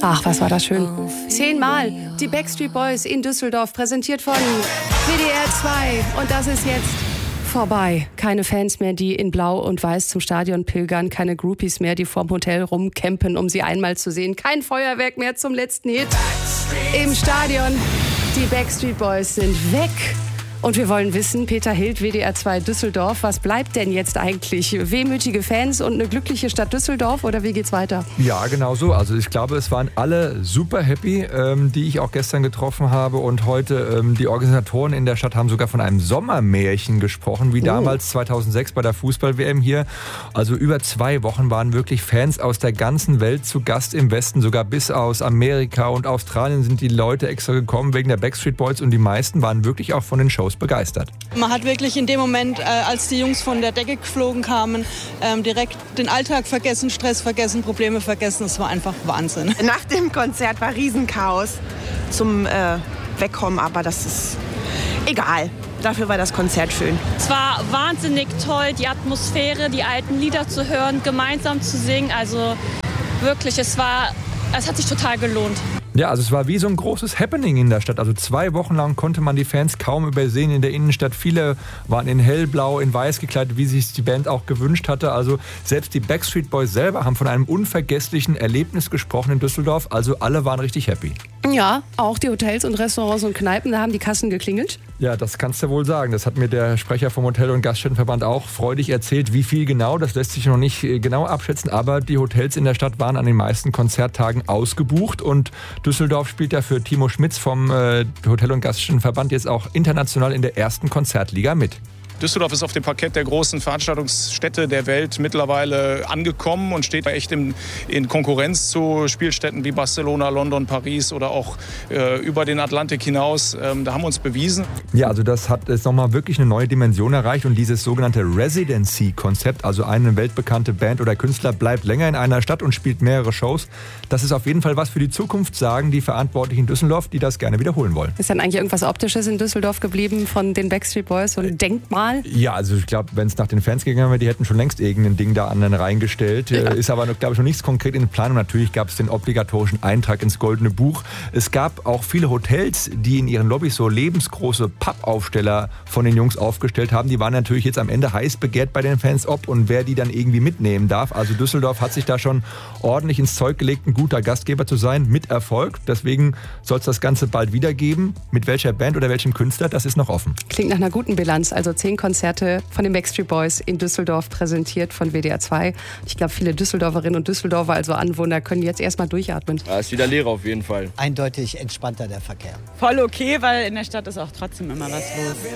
Ach, was war das schön. 10-mal die Backstreet Boys in Düsseldorf, präsentiert von WDR 2. Und das ist jetzt vorbei. Keine Fans mehr, die in Blau und Weiß zum Stadion pilgern. Keine Groupies mehr, die vorm Hotel rumcampen, um sie einmal zu sehen. Kein Feuerwerk mehr zum letzten Hit im Stadion. Die Backstreet Boys sind weg. Und wir wollen wissen, Peter Hild, WDR 2 Düsseldorf, was bleibt denn jetzt eigentlich? Wehmütige Fans und eine glückliche Stadt Düsseldorf oder wie geht's weiter? Ja, genau so. Also ich glaube, es waren alle super happy, die ich auch gestern getroffen habe. Und heute, die Organisatoren in der Stadt haben sogar von einem Sommermärchen gesprochen, wie damals 2006 bei der Fußball-WM hier. Also über 2 Wochen waren wirklich Fans aus der ganzen Welt zu Gast im Westen. Sogar bis aus Amerika und Australien sind die Leute extra gekommen wegen der Backstreet Boys. Und die meisten waren wirklich auch von den Shows begeistert. Man hat wirklich in dem Moment, als die Jungs von der Decke geflogen kamen, direkt den Alltag vergessen, Stress vergessen, Probleme vergessen. Es war einfach Wahnsinn. Nach dem Konzert war Riesenchaos zum Wegkommen, aber das ist egal. Dafür war das Konzert schön. Es war wahnsinnig toll, die Atmosphäre, die alten Lieder zu hören, gemeinsam zu singen. Also wirklich, es hat sich total gelohnt. Ja, also es war wie so ein großes Happening in der Stadt. Also 2 Wochen lang konnte man die Fans kaum übersehen in der Innenstadt. Viele waren in hellblau, in weiß gekleidet, wie sich die Band auch gewünscht hatte. Also selbst die Backstreet Boys selber haben von einem unvergesslichen Erlebnis gesprochen in Düsseldorf. Also alle waren richtig happy. Ja, auch die Hotels und Restaurants und Kneipen, da haben die Kassen geklingelt. Ja, das kannst du wohl sagen. Das hat mir der Sprecher vom Hotel- und Gaststättenverband auch freudig erzählt. Wie viel genau, das lässt sich noch nicht genau abschätzen. Aber die Hotels in der Stadt waren an den meisten Konzerttagen ausgebucht. Und Düsseldorf spielt ja für Timo Schmitz vom Hotel- und Gaststättenverband jetzt auch international in der ersten Konzertliga mit. Düsseldorf ist auf dem Parkett der großen Veranstaltungsstädte der Welt mittlerweile angekommen und steht echt in Konkurrenz zu Spielstätten wie Barcelona, London, Paris oder auch über den Atlantik hinaus. Da haben wir uns bewiesen. Ja, also das hat jetzt nochmal wirklich eine neue Dimension erreicht und dieses sogenannte Residency-Konzept, also eine weltbekannte Band oder Künstler bleibt länger in einer Stadt und spielt mehrere Shows. Das ist auf jeden Fall was für die Zukunft, sagen die Verantwortlichen in Düsseldorf, die das gerne wiederholen wollen. Ist dann eigentlich irgendwas Optisches in Düsseldorf geblieben von den Backstreet Boys, so ein Denkmal? Ja, also ich glaube, wenn es nach den Fans gegangen wäre, die hätten schon längst irgendein Ding da an den reingestellt. Ja. Ist aber, glaube ich, noch nichts konkret in Planung. Natürlich gab es den obligatorischen Eintrag ins Goldene Buch. Es gab auch viele Hotels, die in ihren Lobbys so lebensgroße Pappaufsteller von den Jungs aufgestellt haben. Die waren natürlich jetzt am Ende heiß begehrt bei den Fans, ob und wer die dann irgendwie mitnehmen darf. Also Düsseldorf hat sich da schon ordentlich ins Zeug gelegt, ein guter Gastgeber zu sein, mit Erfolg. Deswegen soll es das Ganze bald wieder geben. Mit welcher Band oder welchem Künstler, das ist noch offen. Klingt nach einer guten Bilanz. Also 10 Konzerte von den Backstreet Boys in Düsseldorf, präsentiert von WDR 2. Ich glaube, viele Düsseldorferinnen und Düsseldorfer, also Anwohner, können jetzt erstmal durchatmen. Ja, ist wieder leer auf jeden Fall. Eindeutig entspannter der Verkehr. Voll okay, weil in der Stadt ist auch trotzdem immer was los.